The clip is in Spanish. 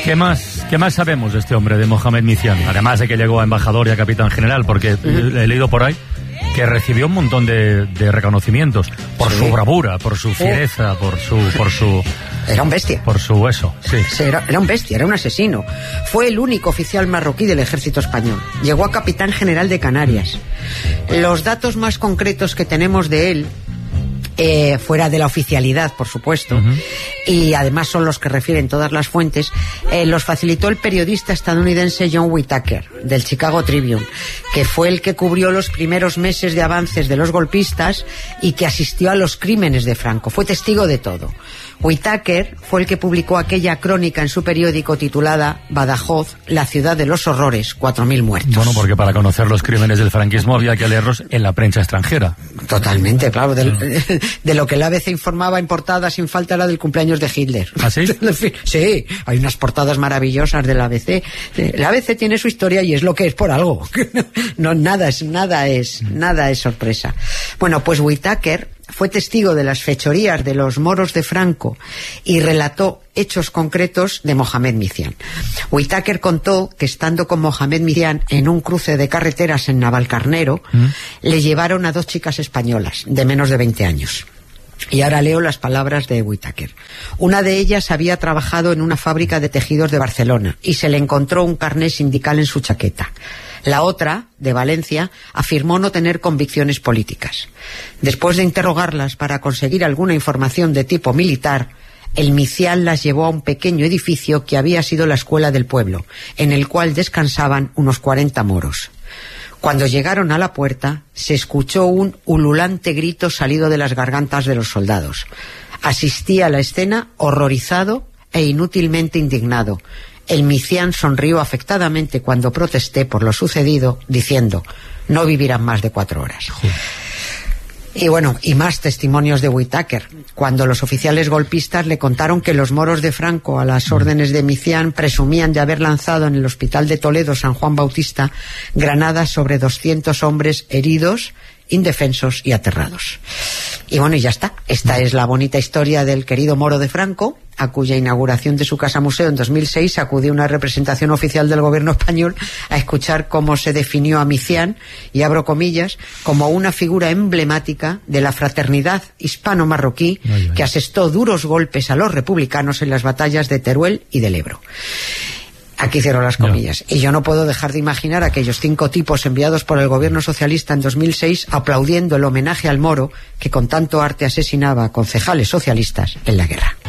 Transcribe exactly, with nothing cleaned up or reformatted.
¿Qué más, ¿Qué más sabemos de este hombre, de Mohamed Micián? Además de que llegó a embajador y a capitán general, porque uh-huh. he leído por ahí que recibió un montón de, de reconocimientos por sí. su bravura, por su fiereza, oh. por su... por su Era un bestia. Por su hueso, sí. sí era, era un bestia, era un asesino. Fue el único oficial marroquí del ejército español. Llegó a capitán general de Canarias. Los datos más concretos que tenemos de él, eh, fuera de la oficialidad, por supuesto, uh-huh. y además son los que refieren todas las fuentes, eh, los facilitó el periodista estadounidense John Whitaker, del Chicago Tribune, que fue el que cubrió los primeros meses de avances de los golpistas y que asistió a los crímenes de Franco. Fue testigo de todo. Whitaker fue el que publicó aquella crónica en su periódico titulada Badajoz, la ciudad de los horrores, cuatro mil muertos. Bueno, porque para conocer los crímenes del franquismo había que leerlos en la prensa extranjera. Totalmente, claro. De, de lo que la A B C informaba en portada sin falta era del cumpleaños de Hitler. ¿Ah, sí? Sí, hay unas portadas maravillosas de la A B C. La A B C tiene su historia y es lo que es por algo. No, nada es, nada es, nada es sorpresa. Bueno, pues Whitaker fue testigo de las fechorías de los moros de Franco y relató hechos concretos de Mohamed Micián. Whitaker contó que estando con Mohamed Micián en un cruce de carreteras en Navalcarnero, ¿Mm? le llevaron a dos chicas españolas de menos de veinte años. Y ahora leo las palabras de Whitaker. Una de ellas había trabajado en una fábrica de tejidos de Barcelona y se le encontró un carné sindical en su chaqueta. La otra, de Valencia, afirmó no tener convicciones políticas. Después de interrogarlas para conseguir alguna información de tipo militar, el Micián las llevó a un pequeño edificio que había sido la escuela del pueblo, en el cual descansaban unos cuarenta moros. Cuando llegaron a la puerta, se escuchó un ululante grito salido de las gargantas de los soldados. Asistí a la escena horrorizado e inútilmente indignado. El Micián sonrió afectadamente cuando protesté por lo sucedido, diciendo: no vivirán más de cuatro horas. Sí. Y bueno, y más testimonios de Whitaker, cuando los oficiales golpistas le contaron que los moros de Franco, a las órdenes de Micián, presumían de haber lanzado en el hospital de Toledo San Juan Bautista granadas sobre doscientos hombres heridos, indefensos y aterrados. Y bueno, y ya está. Esta es la bonita historia del querido moro de Franco, a cuya inauguración de su casa museo en dos mil seis acudió una representación oficial del gobierno español a escuchar cómo se definió a Micián, y abro comillas, como una figura emblemática de la fraternidad hispano-marroquí ay, ay. que asestó duros golpes a los republicanos en las batallas de Teruel y del Ebro. Aquí cierro las comillas. No. Y yo no puedo dejar de imaginar a aquellos cinco tipos enviados por el gobierno socialista en dos mil seis aplaudiendo el homenaje al moro que con tanto arte asesinaba a concejales socialistas en la guerra.